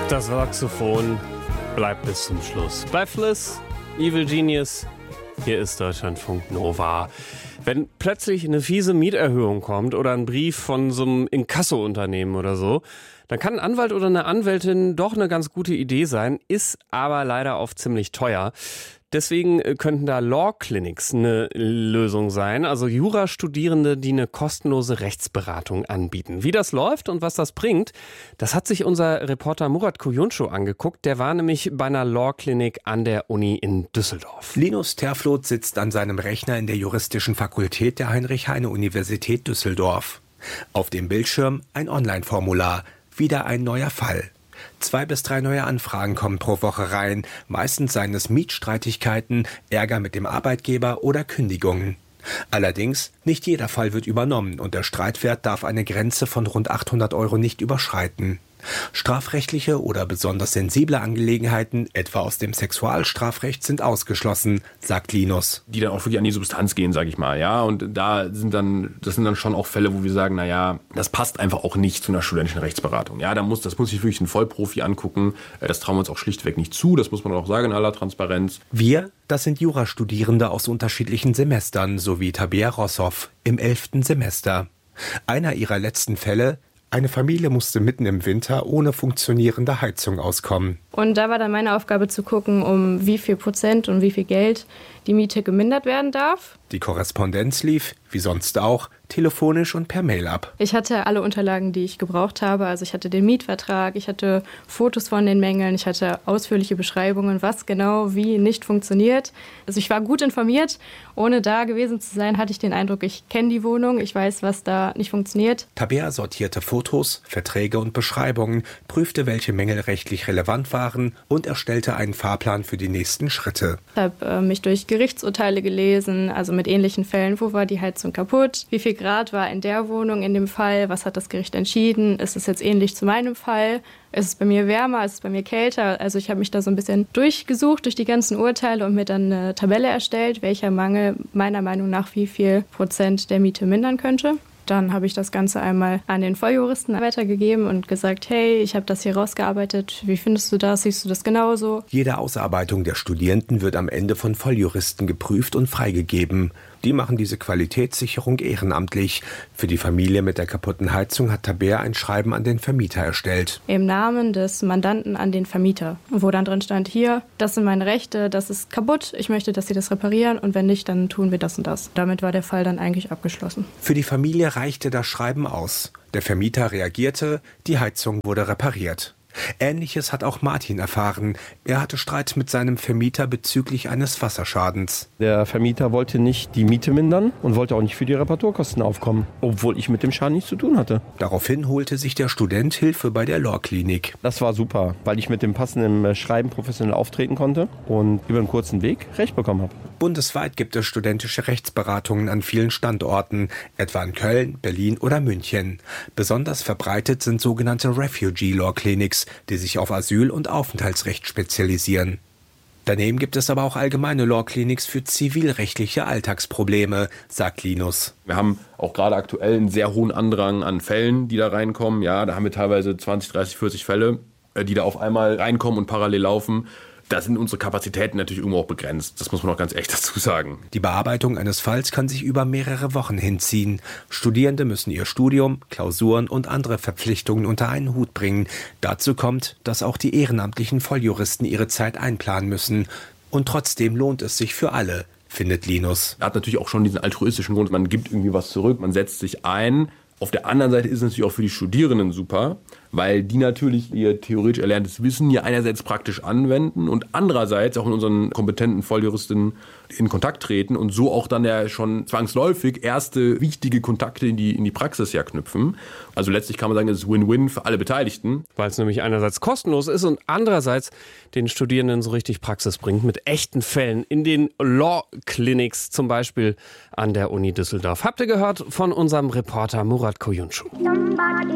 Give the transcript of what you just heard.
Das Saxophon bleibt bis zum Schluss. Breathless, Evil Genius, hier ist Deutschlandfunk Nova. Wenn plötzlich eine fiese Mieterhöhung kommt oder ein Brief von so einem Inkasso-Unternehmen oder so, dann kann ein Anwalt oder eine Anwältin doch eine ganz gute Idee sein, ist aber leider oft ziemlich teuer. Deswegen könnten da Law Clinics eine Lösung sein, also Jurastudierende, die eine kostenlose Rechtsberatung anbieten. Wie das läuft und was das bringt, das hat sich unser Reporter Murat Kuyuncu angeguckt. Der war nämlich bei einer Law Clinic an der Uni in Düsseldorf. Linus Terfloth sitzt an seinem Rechner in der juristischen Fakultät der Heinrich-Heine-Universität Düsseldorf. Auf dem Bildschirm ein Online-Formular, wieder ein neuer Fall. 2 bis 3 neue Anfragen kommen pro Woche rein. Meistens seien es Mietstreitigkeiten, Ärger mit dem Arbeitgeber oder Kündigungen. Allerdings, nicht jeder Fall wird übernommen und der Streitwert darf eine Grenze von rund 800 € nicht überschreiten. Strafrechtliche oder besonders sensible Angelegenheiten, etwa aus dem Sexualstrafrecht, sind ausgeschlossen, sagt Linus. Die dann auch wirklich an die Substanz gehen, sage ich mal, ja. Und das sind dann schon auch Fälle, wo wir sagen, naja, das passt einfach auch nicht zu einer studentischen Rechtsberatung. Ja, das muss sich wirklich ein Vollprofi angucken. Das trauen wir uns auch schlichtweg nicht zu. Das muss man auch sagen in aller Transparenz. Wir, das sind Jurastudierende aus unterschiedlichen Semestern, sowie Tabea Rossow im 11. Semester. Einer ihrer letzten Fälle: eine Familie musste mitten im Winter ohne funktionierende Heizung auskommen. Und da war dann meine Aufgabe zu gucken, um wie viel Prozent und wie viel Geld die Miete gemindert werden darf. Die Korrespondenz lief, wie sonst auch, telefonisch und per Mail ab. Ich hatte alle Unterlagen, die ich gebraucht habe. Also ich hatte den Mietvertrag, ich hatte Fotos von den Mängeln, ich hatte ausführliche Beschreibungen, was genau wie nicht funktioniert. Also ich war gut informiert. Ohne da gewesen zu sein, hatte ich den Eindruck, ich kenne die Wohnung, ich weiß, was da nicht funktioniert. Tabea sortierte Fotos, Verträge und Beschreibungen, prüfte, welche Mängel rechtlich relevant waren und erstellte einen Fahrplan für die nächsten Schritte. Ich habe mich durch Gerichtsurteile gelesen, also mit ähnlichen Fällen. Wo war die Heizung kaputt? Wie viel Grad war in der Wohnung in dem Fall? Was hat das Gericht entschieden? Ist es jetzt ähnlich zu meinem Fall? Ist es bei mir wärmer? Ist es bei mir kälter? Also ich habe mich da so ein bisschen durchgesucht durch die ganzen Urteile und mir dann eine Tabelle erstellt, welcher Mangel meiner Meinung nach wie viel Prozent der Miete mindern könnte. Dann habe ich das Ganze einmal an den Volljuristen weitergegeben und gesagt, hey, ich habe das hier rausgearbeitet. Wie findest du das? Siehst du das genauso? Jede Ausarbeitung der Studierenden wird am Ende von Volljuristen geprüft und freigegeben. Die machen diese Qualitätssicherung ehrenamtlich. Für die Familie mit der kaputten Heizung hat Tabea ein Schreiben an den Vermieter erstellt. Im Namen des Mandanten an den Vermieter. Wo dann drin stand, hier, das sind meine Rechte, das ist kaputt, ich möchte, dass Sie das reparieren und wenn nicht, dann tun wir das und das. Damit war der Fall dann eigentlich abgeschlossen. Für die Familie reichte das Schreiben aus. Der Vermieter reagierte, die Heizung wurde repariert. Ähnliches hat auch Martin erfahren. Er hatte Streit mit seinem Vermieter bezüglich eines Wasserschadens. Der Vermieter wollte nicht die Miete mindern und wollte auch nicht für die Reparaturkosten aufkommen, obwohl ich mit dem Schaden nichts zu tun hatte. Daraufhin holte sich der Student Hilfe bei der Law Clinic. Das war super, weil ich mit dem passenden Schreiben professionell auftreten konnte und über einen kurzen Weg Recht bekommen habe. Bundesweit gibt es studentische Rechtsberatungen an vielen Standorten, etwa in Köln, Berlin oder München. Besonders verbreitet sind sogenannte Refugee Law Clinics, die sich auf Asyl- und Aufenthaltsrecht spezialisieren. Daneben gibt es aber auch allgemeine Law Clinics für zivilrechtliche Alltagsprobleme, sagt Linus. Wir haben auch gerade aktuell einen sehr hohen Andrang an Fällen, die da reinkommen. Ja, da haben wir teilweise 20, 30, 40 Fälle, die da auf einmal reinkommen und parallel laufen. Da sind unsere Kapazitäten natürlich irgendwo auch begrenzt. Das muss man auch ganz echt dazu sagen. Die Bearbeitung eines Falls kann sich über mehrere Wochen hinziehen. Studierende müssen ihr Studium, Klausuren und andere Verpflichtungen unter einen Hut bringen. Dazu kommt, dass auch die ehrenamtlichen Volljuristen ihre Zeit einplanen müssen. Und trotzdem lohnt es sich für alle, findet Linus. Er hat natürlich auch schon diesen altruistischen Grund. Man gibt irgendwie was zurück, man setzt sich ein. Auf der anderen Seite ist es natürlich auch für die Studierenden super, weil die natürlich ihr theoretisch erlerntes Wissen ja einerseits praktisch anwenden und andererseits auch in unseren kompetenten Volljuristinnen in Kontakt treten und so auch dann ja schon zwangsläufig erste wichtige Kontakte in die Praxis ja knüpfen. Also letztlich kann man sagen, es ist Win-Win für alle Beteiligten. Weil es nämlich einerseits kostenlos ist und andererseits den Studierenden so richtig Praxis bringt mit echten Fällen in den Law Clinics, zum Beispiel an der Uni Düsseldorf. Habt ihr gehört von unserem Reporter Murat Kuyuncu.